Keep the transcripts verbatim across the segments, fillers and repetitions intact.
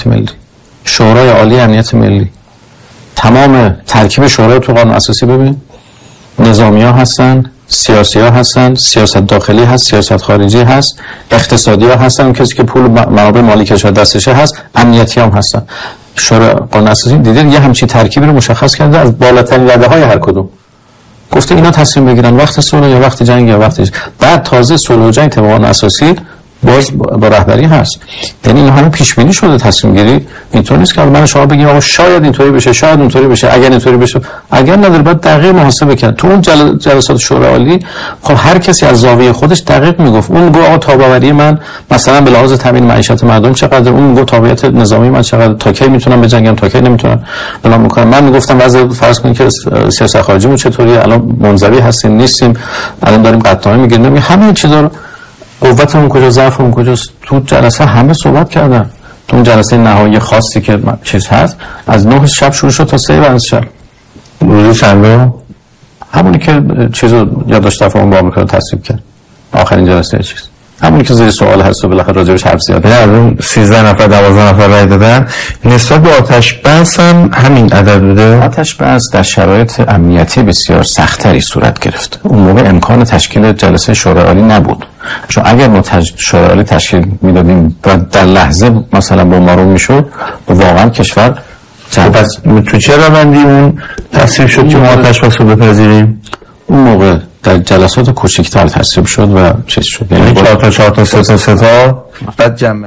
ملی، شورای عالی امنیت ملی، تمام ترکیب شورای تو قانون اساسی ببین، نظامی‌ها هستن، سیاسی‌ها هستن، سیاست داخلی هست، سیاست خارجی هست، اقتصادی‌ها هستن، کسی که پول منابع مالی کشور دستشه هست، امنیتی هم هستن. شورای قانون اساسی دیدید یه همچین ترکیبی رو مشخص کرده از بالاترین رده‌های هر کدوم. گفته اینا تصمیم بگیرن وقت صلح یا وقت جنگ یا وقت جنگ. بعد تازه صلح و جنگ طبق قانون اساسی باز با رهبری هست. یعنی این همه پیش بینی شده تصمیم گیری. اینطور نیست که من شما بگیم آقا شاید اینطوری بشه، شاید اونطوری بشه، اگر اینطوری بشه، اگر نداره بعد دقیق محاسبه کرد. تو اون جل... جلسات شورای عالی خب هر کسی از زاویه خودش دقیق میگفت. اون میگه آقا تابعوری من مثلا به لحاظ تامین معیشت مردم چقدر، اون میگه تابعیت نظامی من چقدر، تا کی میتونم بجنگم، تا کی نمیتونم بلا میکنم. من میگفتم وضع فرض کنید که سیاست خارجیمون چطوریه، الان منزوی هستیم نیستیم، الان داریم قطعنامه میگیریم، همین چیزا رو قوتمون کجا، ضعفمون کجاست. تو جلسه همه صحبت کردن. تو اون جلسه نهایی خاصی که چیز هست از نه شب شروع شد تا سه بعد شب. روز شنبه همونی که چیزو یادداشت دفعه با آمریکا تصویب کرد. آخرین جلسه چیز همونی که زیر سوال هست و بالاخره راجعش حرف زیاد. از اون سیزده نفر دوازده نفر رای دادن. نسبت به آتش بس هم همین عدد بوده. آتش بس در شرایط امنیتی بسیار سختری صورت گرفت. اون موقع امکان تشکیل جلسه شورای عالی نبود. چون اگر ما تج... شورای عالی تشکیل میدادیم و در لحظه مثلا بمبارون میشد واقعا کشور جب... پس تو چه روندی اون تصویب شد که ما آتش بس رو بپذیریم؟ اون موقع در جلسات کوچکتر تصویب شد و چیز شد، یعنی چهار تا چهار تا سه تا سه تا بعد جمع.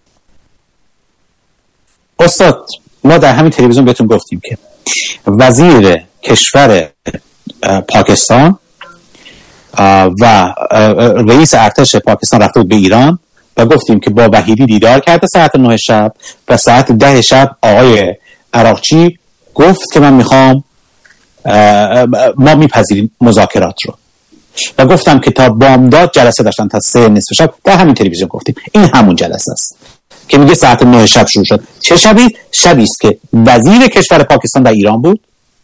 استاد ما در همین تلویزیون بهتون گفتیم که وزیر کشور پاکستان و رئیس ارتش پاکستان رفته بود به ایران و گفتیم که با وحیدی دیدار کرده ساعت نه شب و ساعت ده شب آقای عراقچی گفت که من میخوام ما میپذیریم مذاکرات رو و گفتم که تا بامداد جلسه داشتن تا سه نصف شب. در همین تلویزیون گفتیم این همون جلسه است که میگه ساعت نه شب شروع شد. چه شبی؟ شبی است که وزیر کشور پاکستان در ایران بود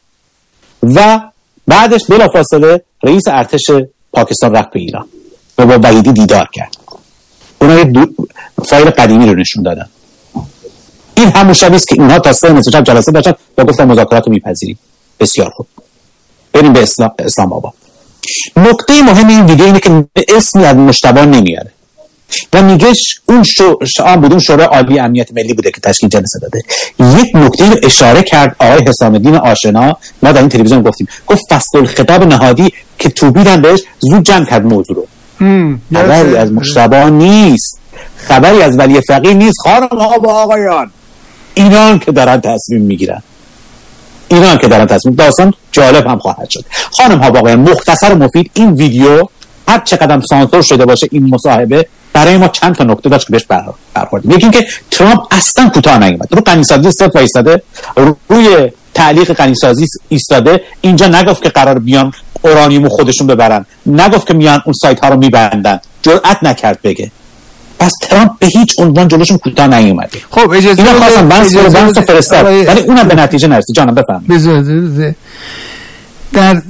و بعدش بلافاصله رئیس ارتش پاکستان رفت به ایران و با وحیدی دیدار کرد. اونا یه دو... فایل قدیمی رو نشون دادن. این همون شبی است که اینها تا سه نصف شب جلسه داشتن و گفتن مذاکرات رو میپذیریم. بسیار خوب، بریم به اسلام, اسلام آباد. نکته مهم این ویدیو اینه که اسمی از مجتبی نمیاره و میگه اون شو شام بود، اون شورای عالی امنیت ملی بوده که تشکیل جلسه داده. یک نکته رو اشاره کرد آقای حسام الدین آشنا، ما در این تلویزیون گفتیم، گفت فصل الخطاب نهادی که توبیدن بهش زود جمع کرد موضوع رو. خبری از مجتبی نیست، خبری از ولی فقیه نیست. خانم ها و آقایان، ایران که دارن تصمیم میگیرن، ایران که دارن تصمیم، داستان جالب هم خواهد شد. خانم ها و آقایان، مختصر و مفید این ویدیو هر چقدر سانسور شده باشه این مصاحبه برای ما چند تا نکته داشت که بهش برخوردیم. یکی اینکه ترامپ اصلا کوتاه نیومد، رو غنیسازی صفر ایستاده، روی تعلیق غنیسازی ایستاده. اینجا نگفت که قرار بیان اورانیوم خودشون ببرن، نگفت که میان اون سایت ها رو میبندن، جرئت نکرد بگه. پس ترامپ به هیچ عنوان جلوشون کوتاه نیومده. خب اجازه اینا خواستن بحث رو بحث فرستاد ولی اونم به نتیجه نرسید. جانم بفرمایید. در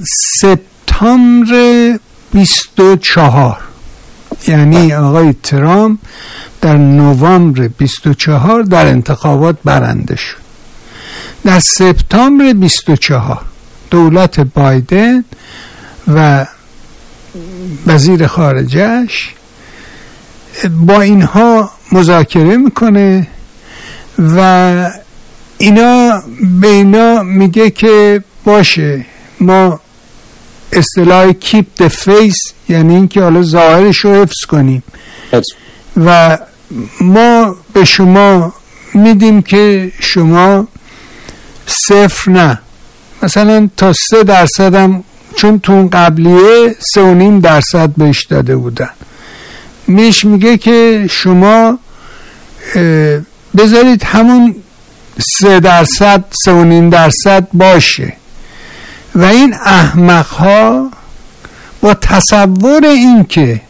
سپتامبر بیست و چهار یعنی آقای ترامپ در نوامبر بیست و چهار در انتخابات برنده شد. در سپتامبر بیست و چهار دولت بایدن و وزیر خارجهش با اینها مذاکره میکنه و اینا به اینا میگه که باشه ما اصطلاح keep the face یعنی این که حالا ظاهرش رو حفظ کنیم و ما به شما میدیم که شما صفر نه، مثلا تا سه درصد هم، چون تو اون قبلیه سه و نیم درصد بهش داده بودن، میش میگه که شما بذارید همون سه درصد سه و نیم درصد باشه. و این احمق ها با تصور این که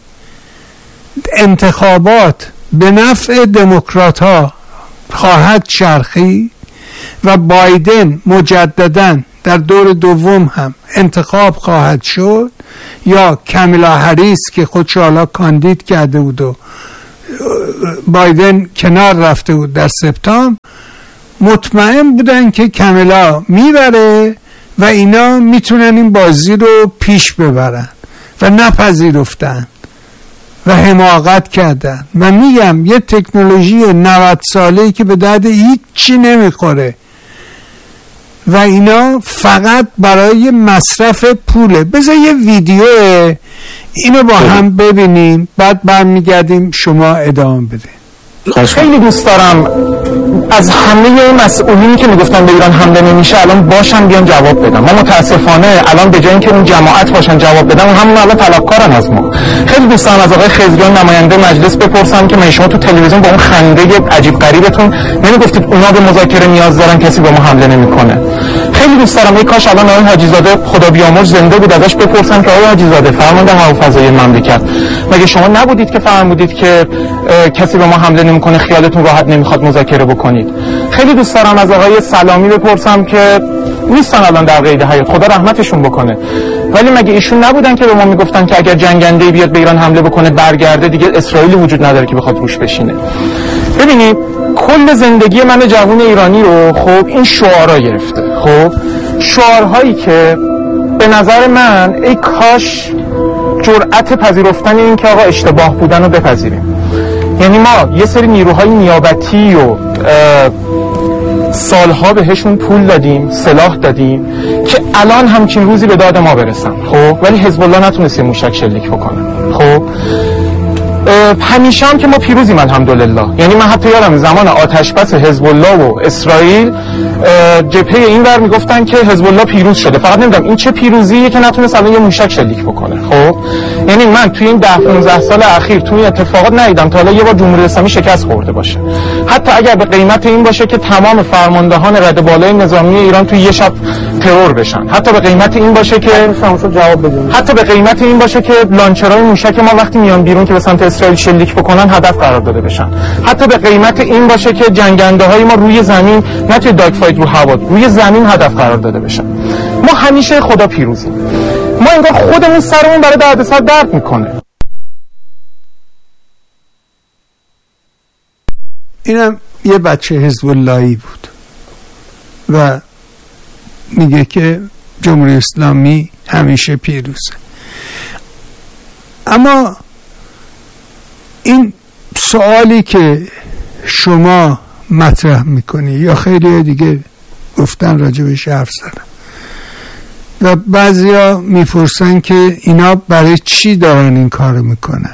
انتخابات به نفع دموکرات ها خواهد چرخید و بایدن مجدداً در دور دوم هم انتخاب خواهد شد یا کاملا هریس که خودش حالا کاندید کرده بود و بایدن کنار رفته بود در سپتامبر، مطمئن بودن که کملا میبره و اینا میتونن این بازی رو پیش ببرن و نپذیرفتن و حماقت کردن. و میگم یه تکنولوژی نود ساله‌ای که به درد هیچ چی نمیخوره و اینا فقط برای مصرف پوله. بذار یه ویدیو اینو با هم ببینیم، بعد برمیگردیم شما ادامه بده. خیلی دوست دارم از همه مسئولینی که میگفتن به ایران حمله نمیشه الان باشن بیان جواب بدن. ما متاسفانه الان به جای اینکه اون جماعت باشن جواب بدن، همون الان طلبکارن از ما. خیلی دوست دارم از آقای خضریان نماینده مجلس بپرسم که من شما تو تلویزیون با اون خنده عجیب غریبتون نمیگفتید اونا به مذاکره نیاز دارن کسی به ما حمله نمیکنه؟ خیلی دوست دارم ای کاش الان آقای حاجی زاده خدا بیامرز زنده بود ازش بپرسم که آقای حاجی زاده فرمانده هوافضای مملکت، مگه شما نبودید که فرمودید که کسی به ما حمله نمیکنه، خیالتون راحت نمیخواد مذاکره بکنید؟ خیلی دوست دارم از آقای سلامی بپرسم که نیستن الان در قید حیات، خدا رحمتشون بکنه، ولی مگه ایشون نبودن که به ما میگفتن که اگر جنگنده بیاد به ایران حمله بکنه برگرده دیگه اسرائیلی وجود نداره که بخواد روش بشینه؟ ببینید کل زندگی من جوان ایرانی رو خب این شعارا گرفته، خب شعارهایی که به نظر من ای کاش جرأت پذیرفتن این که آقا اشتباه بودن رو بپذیریم. یعنی ما یه سری نیروهای نیابتی و سالها بهشون پول دادیم، سلاح دادیم که الان همچین روزی به داد ما برسن، خب ولی حزب الله نتونست یه موشک شلیک بکنه. خب همیشه هم که ما پیروزیم الحمدلله. یعنی من حتی یادم زمان آتش بس حزب الله و اسرائیل جبهه این ور میگفتن که حزب الله پیروز شده، فقط نمیدونم این چه پیروزیه که نتونست الان یه موشک شلیک بکنه. خب یعنی من توی این ده پانزده سال اخیر توی اتفاقات ندیدم تا حالا یه بار جمهوری اسلامی شکست خورده باشه، حتی اگر به قیمت این باشه که تمام فرماندهان رد بالای نظامی ایران توی یه شب ترور بشن، حتی به قیمت این باشه که جواب بدیم، حتی به قیمت این باشه که لانچرهای موشک ما وقتی میان بیرون که به سمت اسرائیل شلیک بکنن هدف قرار داده بشن، حتی به قیمت این باشه که جنگنده های ما روی زمین نه توی داگ فایت رو هوا، روی زمین هدف قرار داده بشن. ما همیشه خدا پیروزیم. ما انگار خودمون سرمون برای دردسر درد میکنه. اینم یه بچه حزب اللهی بود و میگه که جمهوری اسلامی همیشه پیروزه. اما این سوالی که شما مطرح میکنی یا خیلی دیگه گفتن راجبش حرف زدن و بعضیا میپرسن که اینا برای چی دارن این کارو میکنن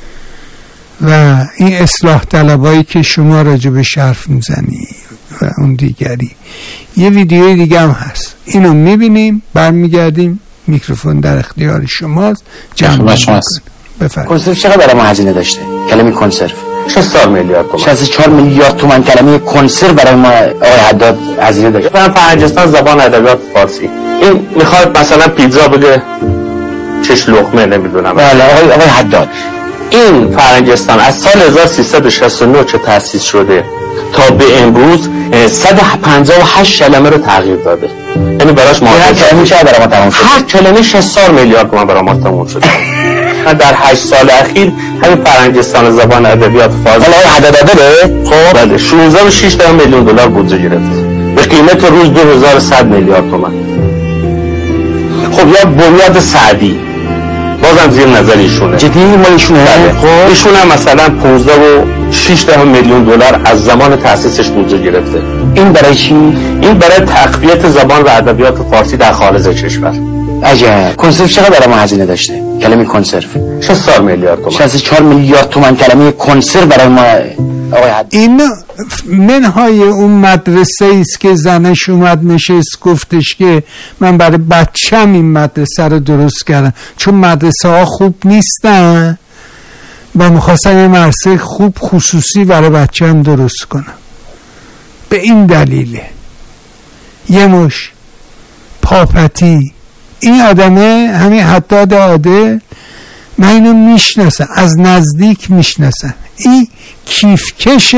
و این اصلاح طلبایی که شما راجبش حرف میزنی و اون دیگری. یه ویدیوی دیگه هم هست، اینو میبینیم برمیگردیم، میکروفون در اختیار شماست. جمع شماست. بفرمایید. کنسرو چقدر برای ما هزینه داشته؟ کلمه کنسرو شصت میلیارد تومان. شصت و چهار میلیارد تومان کلمه کنسرو برای ما آقای حداد هزینه داشته. من فرنگستان زبان ادبیات فارسی. این میخواد مثلا پیتزا بگه چش لقمه نمیدونم. بله آقای آقای حداد، این فرنگستان از سال هزار و سیصد و شصت و نه که تأسیس شده تا به امروز صد و پنجاه و هشت کلمه رو تغییر داده. یعنی براش ما هر کلمه چقدر برای ما تمام شده؟ هر کلمه شصت میلیارد تومان برای ما تمام شده. در هشت سال اخیر همین فرنگستان زبان ادبیات فارسی حالا حداد داره خب بله شانزده و شش دهم میلیون دلار بودجه گرفت به قیمت روز دو هزار و صد میلیارد تومان. خب یا بنیاد سعدی بازم زیر نظر ایشونه. جدی ما ایشونه؟ بله. خب ایشون هم مثلا پانزده و شش دهم میلیون دلار از زمان تأسیسش بودجه گرفته. این برای چی؟ این برای تقویت زبان و ادبیات فارسی در خارج کشور. عجب. کنسرو چقدر برای ما هزینه داشته؟ کلمه کنسرو شصت میلیارد تومان. شصت و چهار میلیارد تومان کلمه کنسرو برای ما آقای حد. این منهای اون مدرسه است که زنش اومد نشست گفتش که من برای بچم این مدرسه رو درست کردم چون مدرسه ها خوب نیستن و میخواستم یه مدرسه خوب خصوصی برای بچم درست کنم. به این دلیله یه مش پاپتی این آدمه همین حداد عادل من اینو میشناسم، از نزدیک میشناسم. این کیفکش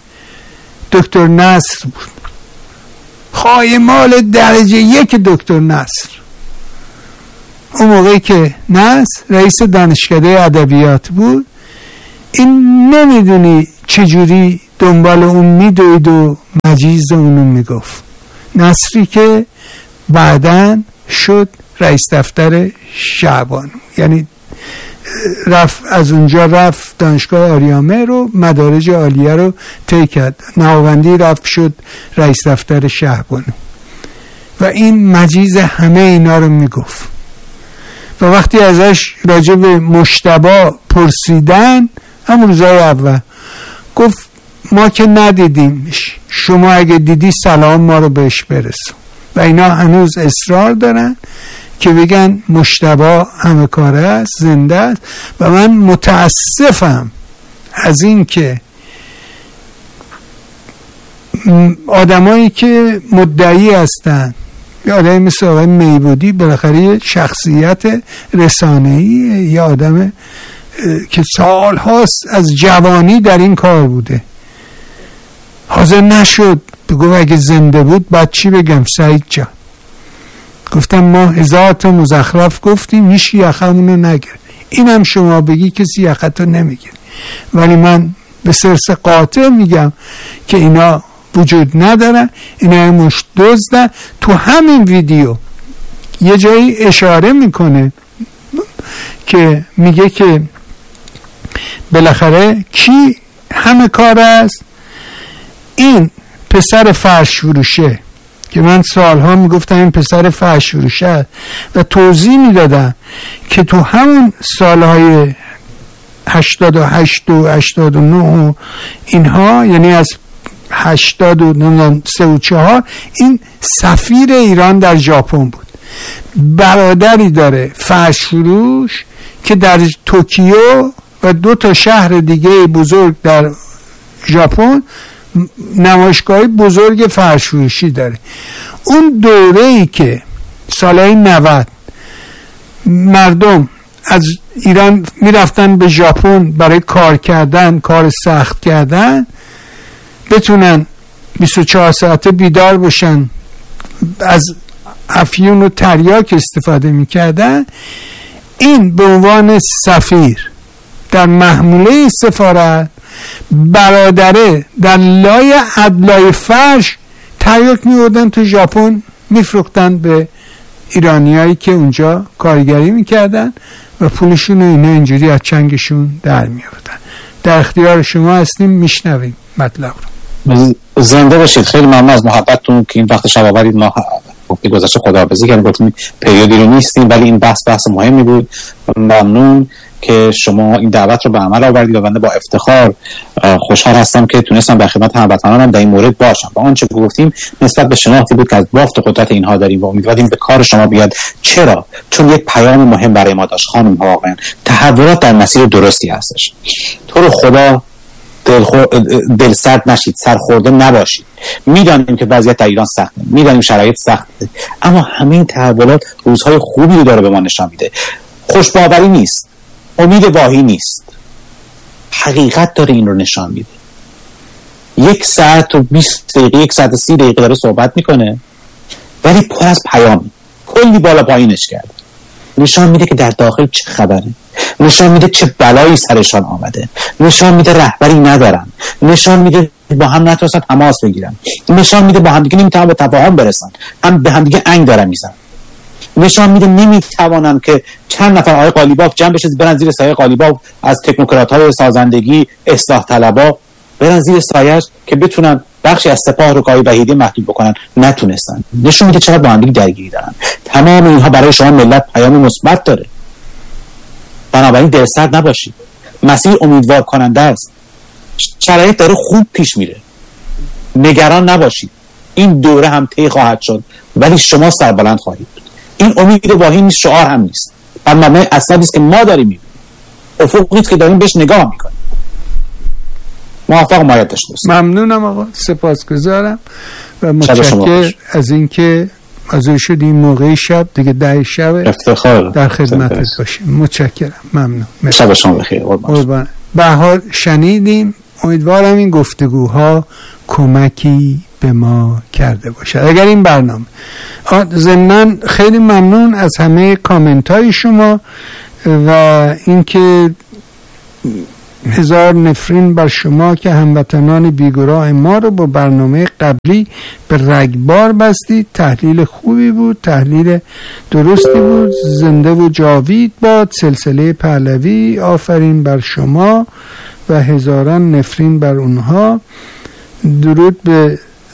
دکتر نصر بود، خایمال درجه یک دکتر نصر. اون موقعی که نصر رئیس دانشکده ادبیات بود این نمیدونی چجوری دنبال اون میدوید و مجیز اونو میگفت. نصری که بعدن شد رئیس دفتر شعبان، یعنی رفت از اونجا رفت دانشگاه آریامه رو مدارج عالیه رو طی کرد، نهاوندی رفت شد رئیس دفتر شعبان و این مجیز همه اینا رو میگفت. و وقتی ازش راجع به مجتبی پرسیدن همون روزای اول گفت ما که ندیدیمش، شما اگه دیدی سلام ما رو بهش برسون. و اینا هنوز اصرار دارن که بگن مجتبی همه کاره است، زنده است. و من متاسفم از این که آدمایی که مدعی هستن، یه آدمی مثل آقای میبودی بالاخره شخصیت رسانه‌ای، یه آدم که سال هاست از جوانی در این کار بوده، حاضر نشد بگو اگه زنده بود بعد چی بگم سعید جان. گفتم ما هزار تا مزخرف گفتیم هیچ یخمونو نگرد، اینم شما بگی کسی یخت رو نمیگیره. ولی من به سرس قاطع میگم که اینا وجود ندارن، اینا مشت دزدن. تو همین ویدیو یه جایی اشاره میکنه که میگه که بالاخره کی همه کار است؟ این پسر فرش فروشه که من سالها میگفتم این پسر فرش فروشه و توضیح میدادم که تو همون سالهای هشتاد و هشت و هشتاد و نه و اینها، یعنی از هشتاد و سه و چهار، این سفیر ایران در ژاپن بود. برادری داره فرش فروش که در توکیو و دو تا شهر دیگه بزرگ در ژاپن نمایشگاه بزرگ فرش فروشی داره. اون دوره‌ای که سالهای نود مردم از ایران میرفتن به ژاپن برای کار کردن، کار سخت کردن، بتونن بیست و چهار ساعته بیدار باشن، از افیون و تریاک استفاده میکردن. این به عنوان سفیر در محموله سفارت برادره در لای ادلای فرش تریاک میوردن تو ژاپن میفروختن به ایرانیایی که اونجا کارگری میکردن و پولشون و اینا اینجوری از چنگشون در میآوردن. در اختیار شما هستیم، میشنویم مطلب رو. زنده باشید. خیلی ممنون از محبتتون که این وقت شب آورید. ما وقتی گذشته خداحافظی کردیم، گفتیم پریودی رو نیستیم، ولی این بحث بحث مهمی بود. ممنون که شما این دعوت رو به عمل آوردید و بنده با افتخار خوشحال هستم که تونستم در خدمت هموطنانم در این مورد باشم. با آنچه گفتیم نسبت به شناختی بود که از بافت و قدرت اینها داریم و امیدواریم به کار شما بیاد. چرا؟ چون یک پیام مهم برای ما داشت. خانم ها واقعا تحولات در مسیر درستی هستش. تو رو خدا دل, خو... دل سرد نشید، سرخورده نباشید. میدانیم که وضعیت در ایران سخته، میدانیم شرایط سخته، اما همین تحولات روزهای خوبی رو داره به ما نشان میده. خوشباوری نیست، امید واهی نیست، حقیقت داره این رو نشان میده. یک ساعت و بیست دقیقه، یک ساعت و سی دقیقه داره صحبت میکنه ولی پر از پیام، کلی بالا پایینش کرده. نشان میده که در داخل چه خبره، نشان میده چه بلایی سرشان آمده، نشان میده رهبری ندارن، نشان میده با هم نتونستن تماس بگیرن، نشان میده با هم دیگه نمیتونن به تفاهم برسن، هم به هم دیگه انگ دارن میزنن، نشان میده نمیتوانن که چند نفر آقای قالیباف جمع بشه برن زیر سایه قالیباف، از تکنوکرات‌های سازندگی، اصلاح طلبا برن زیر سایه‌اش که بتونن بخشی از سپاه رو کاری وحیدی محدود بکنن. نتونستن. نشون میده چقدر با هم دیگه درگیری دارن. تمام اینها برای شما ملت پیام مثبت داره. بنابراین دلسرد نباشید. مسیر امیدوار کننده است. شرایط داره خوب پیش میره. نگران نباشید. این دوره هم طی خواهد شد ولی شما سربلند خواهید بود. این امید واهی نیست، شعار هم نیست. اما مبنای اسنادی است که ما داریم میبینیم. افقی که داریم بهش نگاه میکنیم. موفق مایت داشته باشید. ممنونم آقا، سپاسگزارم و متشکر از اینکه حاضر شدی این موقع شب دیگه ده شب افتخار در خدمتت باشیم. متشکرم، ممنون. شب شما بخیر. قربان. به حال شنیدیم، امیدوارم این گفتگوها کمکی به ما کرده باشد. اگر این برنامه ضمناً خیلی ممنون از همه کامنت های شما و اینکه هزار نفرین بر شما که هموطنان بیگناه ما رو با برنامه قبلی به رگبار بستید. تحلیل خوبی بود، تحلیل درستی بود. زنده و جاوید باد سلسله پهلوی. آفرین بر شما و هزاران نفرین بر اونها. درود به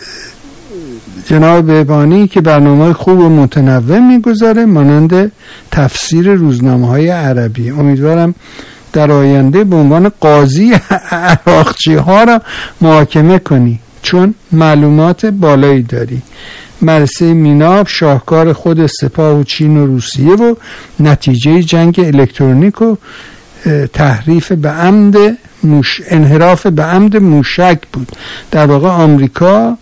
جناب بهبانی که برنامه خوب و متنوع میگذاره مانند تفسیر روزنامه های عربی. امیدوارم در آینده به عنوان قاضی عراقچی ها را محاکمه کنی چون معلومات بالایی داری. مرسه میناب شاهکار خود سپاه و چین و روسیه و نتیجه جنگ الکترونیک و تحریف به عمد موش... انحراف به عمد موشک بود. در واقع آمریکا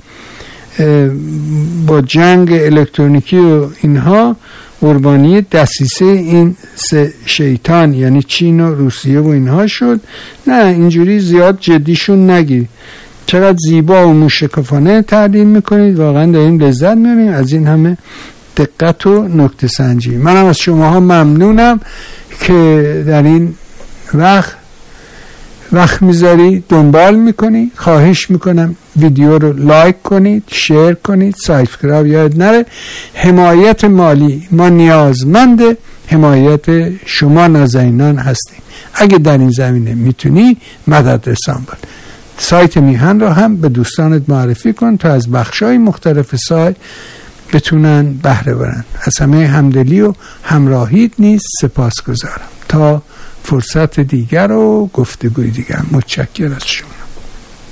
با جنگ الکترونیکی و اینها قربانی دسیسه این سه شیطان یعنی چین و روسیه و اینها شد. نه اینجوری زیاد جدیشون نگیر. چقدر زیبا و موشکافانه تحلیل میکنید، واقعا داریم لذت میبریم از این همه دقت و نکته سنجی. منم از شماها ممنونم که در این وقت وقت میذاری دنبال میکنی. خواهش میکنم ویدیو رو لایک کنید، شیر کنید، سابسکرایب یاد نره. حمایت مالی، ما نیازمند حمایت شما نازنینان هستیم. اگه در این زمینه میتونی مدد رسان بود. سایت میهن رو هم به دوستانت معرفی کن تا از بخشای مختلف سایت بتونن بهره برن. از همه همدلی و همراهیت نیز سپاس گذارم. تا فرصت دیگر و گفتگوی دیگر متشکرم از شما.